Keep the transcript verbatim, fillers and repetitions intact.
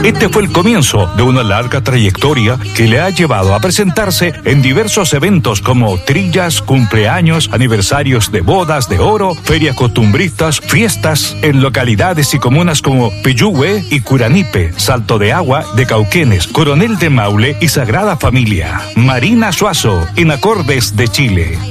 Este fue el comienzo de una larga trayectoria que le ha llevado a presentarse en diversos eventos como trillas, cumpleaños, aniversarios de bodas de oro, ferias costumbristas, fiestas en localidades y comunas como Peyúgue y Curanipe, Salto de Agua de Cauquenes, Coronel de Maule y Sagrada Familia. Marina Suazo, en Acordes de Chile.